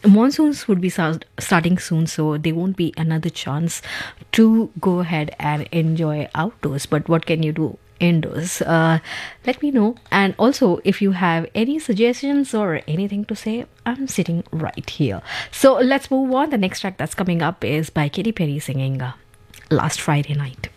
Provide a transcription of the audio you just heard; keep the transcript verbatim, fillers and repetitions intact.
monsoons would be start, starting soon, so there won't be another chance to go ahead and enjoy outdoors. But what can you do indoors? Uh, let me know. And also, if you have any suggestions or anything to say, I'm sitting right here. So let's move on. The next track that's coming up is by Katy Perry singing uh, Last Friday Night.